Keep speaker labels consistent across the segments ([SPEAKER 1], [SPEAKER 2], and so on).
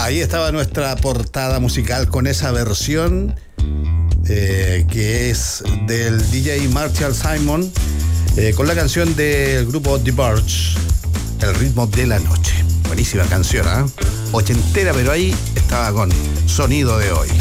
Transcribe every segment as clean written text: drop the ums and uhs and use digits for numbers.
[SPEAKER 1] Ahí estaba nuestra portada musical con esa versión que es del DJ Marshall Simon con la canción del grupo The Verge, El ritmo de la noche. Buenísima canción, ¿eh? Ochentera, pero ahí estaba con sonido de hoy.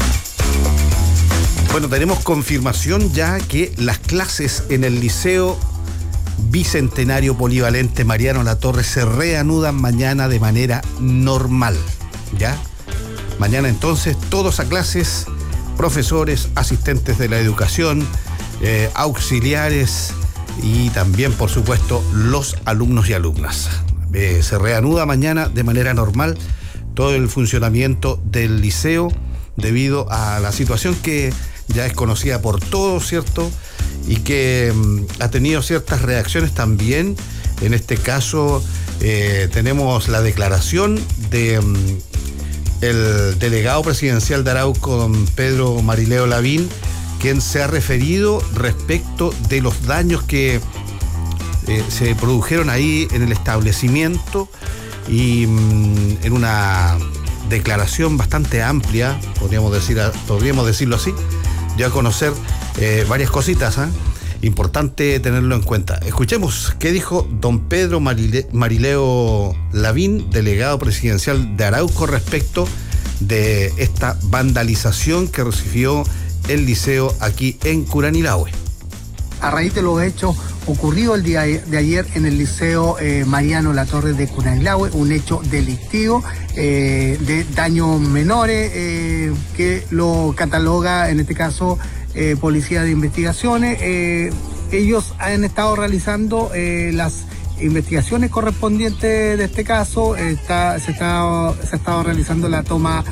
[SPEAKER 1] Bueno, tenemos confirmación ya que las clases en el Liceo Bicentenario Polivalente Mariano Latorre se reanudan mañana de manera normal, ¿ya? Mañana entonces todos a clases, profesores, asistentes de la educación, auxiliares y también, por supuesto, los alumnos y alumnas. Se reanuda mañana de manera normal todo el funcionamiento del liceo debido a la situación que ya es conocida por todos, ¿cierto? Y que ha tenido ciertas reacciones también. En este caso tenemos la declaración de el delegado presidencial de Arauco, don Pedro Marileo Lavín, quien se ha referido respecto de los daños que se produjeron ahí en el establecimiento y en una declaración bastante amplia, podríamos decirlo así, dio a conocer varias cositas, ¿eh? Importante tenerlo en cuenta. Escuchemos qué dijo don Pedro Marileo Lavín, delegado presidencial de Arauco, respecto de esta vandalización que recibió el liceo aquí en Curanilahue.
[SPEAKER 2] A raíz de los hechos ocurridos el día de ayer en el Liceo Mariano Latorre de Curanilahue, un hecho delictivo de daños menores que lo cataloga en este caso Policía de Investigaciones. Ellos han estado realizando las investigaciones correspondientes de este caso. Se ha estado realizando la toma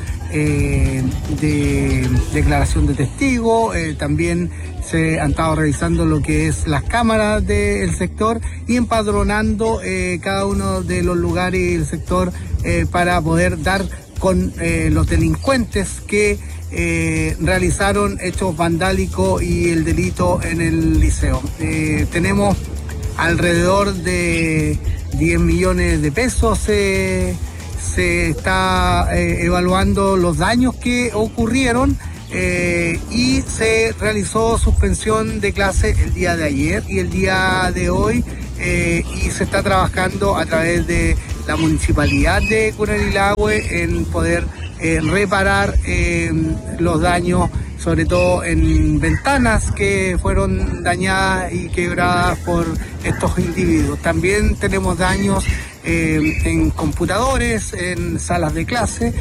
[SPEAKER 2] de declaración de testigos, también se han estado revisando lo que es las cámaras del sector y empadronando cada uno de los lugares y el sector para poder dar con los delincuentes que realizaron hechos vandálicos y el delito en el liceo. Tenemos alrededor de 10 millones de pesos. Se está evaluando los daños que ocurrieron y se realizó suspensión de clase el día de ayer y el día de hoy y se está trabajando a través de la municipalidad de Curanilahue en poder reparar los daños, sobre todo en ventanas que fueron dañadas y quebradas por estos individuos. También tenemos daños en computadores, en salas de clase,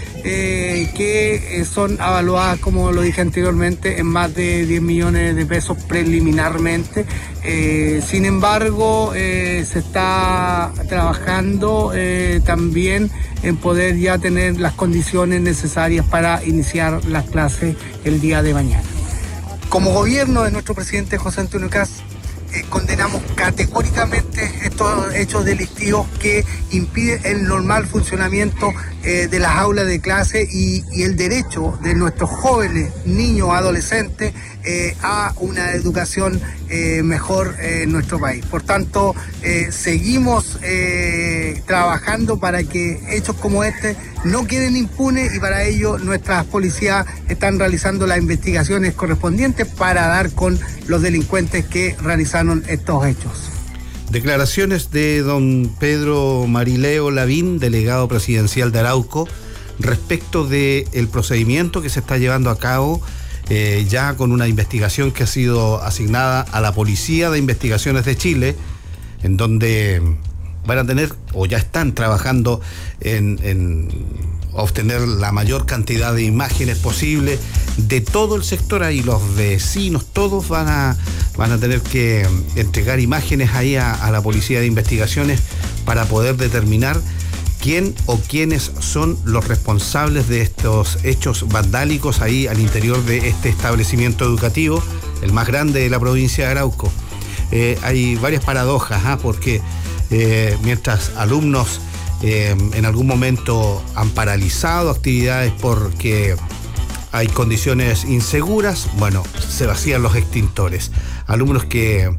[SPEAKER 2] que son evaluadas, como lo dije anteriormente, en más de 10 millones de pesos preliminarmente. Sin embargo, se está trabajando también en poder ya tener las condiciones necesarias para iniciar las clases el día de mañana. Como gobierno de nuestro presidente José Antonio Kast, condenamos categóricamente estos hechos delictivos que impiden el normal funcionamiento de las aulas de clase y el derecho de nuestros jóvenes, niños, adolescentes a una educación mejor en nuestro país. Por tanto, seguimos trabajando para que hechos como este no queden impunes y para ello nuestras policías están realizando las investigaciones correspondientes para dar con los delincuentes que realizaron estos hechos.
[SPEAKER 1] Declaraciones de don Pedro Marileo Lavín, delegado presidencial de Arauco, respecto del procedimiento que se está llevando a cabo ya con una investigación que ha sido asignada a la Policía de Investigaciones de Chile, en donde van a tener o ya están trabajando en obtener la mayor cantidad de imágenes posible de todo el sector. Ahí los vecinos todos van a tener que entregar imágenes ahí a la Policía de Investigaciones para poder determinar quién o quiénes son los responsables de estos hechos vandálicos ahí al interior de este establecimiento educativo, el más grande de la provincia de Arauco. Hay varias paradojas, porque mientras alumnos en algún momento han paralizado actividades porque hay condiciones inseguras, bueno, se vacían los extintores. Alumnos que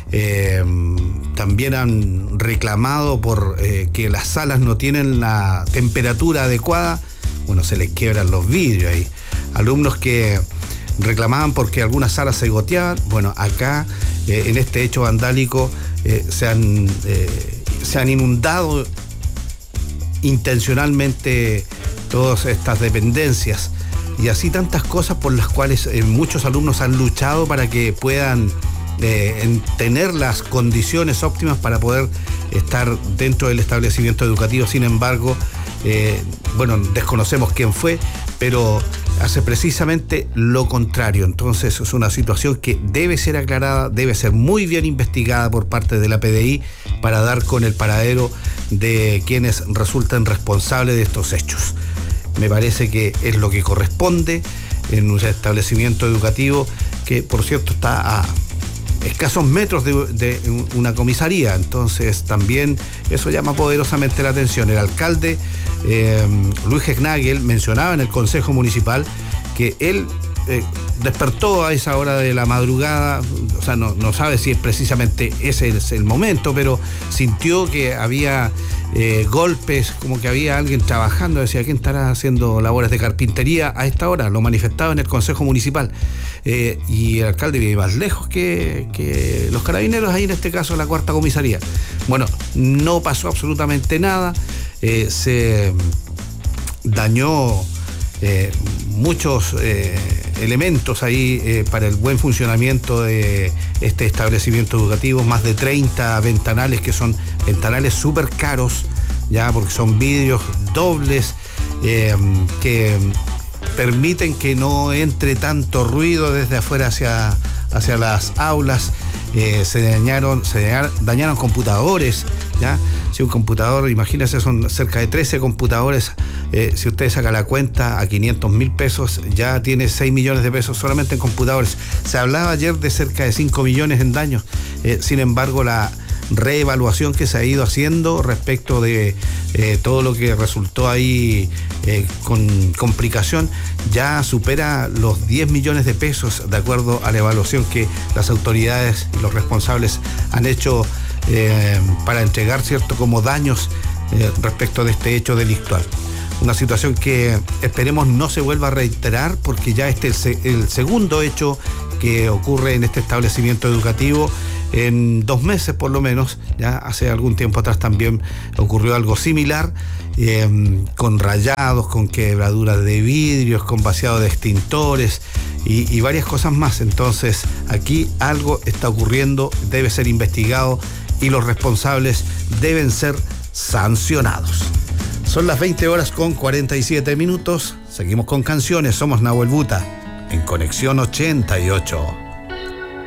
[SPEAKER 1] también han reclamado por que las salas no tienen la temperatura adecuada, bueno, se les quiebran los vidrios ahí. Alumnos que reclamaban porque algunas salas se goteaban. Bueno, acá en este hecho vandálico se han inundado intencionalmente todas estas dependencias y así tantas cosas por las cuales muchos alumnos han luchado para que puedan tener las condiciones óptimas para poder estar dentro del establecimiento educativo. Sin embargo, bueno, desconocemos quién fue, pero hace precisamente lo contrario. Entonces es una situación que debe ser aclarada, debe ser muy bien investigada por parte de la PDI para dar con el paradero de quienes resultan responsables de estos hechos. Me parece que es lo que corresponde en un establecimiento educativo que, por cierto, está a escasos metros de una comisaría. Entonces también eso llama poderosamente la atención. El alcalde Luis Nagel mencionaba en el Consejo Municipal que él despertó a esa hora de la madrugada, o sea, no sabe si es precisamente ese es el momento, pero sintió que había golpes, como que había alguien trabajando. Decía, ¿quién estará haciendo labores de carpintería a esta hora? Lo manifestaba en el Consejo Municipal. Y el alcalde vive más lejos que los carabineros, ahí en este caso la cuarta comisaría. Bueno, no pasó absolutamente nada, se dañó muchos elementos ahí para el buen funcionamiento de este establecimiento educativo, más de 30 ventanales que son ventanales súper caros, ya porque son vidrios dobles que permiten que no entre tanto ruido desde afuera hacia las aulas. Se dañaron computadores, ¿ya? Si un computador, imagínense, son cerca de 13 computadores, si usted saca la cuenta a 500.000 pesos, ya tiene 6 millones de pesos solamente en computadores. Se hablaba ayer de cerca de 5 millones en daños. Sin embargo, la reevaluación que se ha ido haciendo respecto de todo lo que resultó ahí con complicación ya supera los 10 millones de pesos, de acuerdo a la evaluación que las autoridades y los responsables han hecho para entregar, ¿cierto?, como daños respecto de este hecho delictual. Una situación que esperemos no se vuelva a reiterar, porque ya este es el segundo hecho que ocurre en este establecimiento educativo en 2 meses por lo menos. Ya hace algún tiempo atrás también ocurrió algo similar, con rayados, con quebraduras de vidrios, con vaciado de extintores y varias cosas más. Entonces aquí algo está ocurriendo, debe ser investigado y los responsables deben ser sancionados. Son las 20:47. Seguimos con canciones. Somos Nahuel Buta en Conexión 88.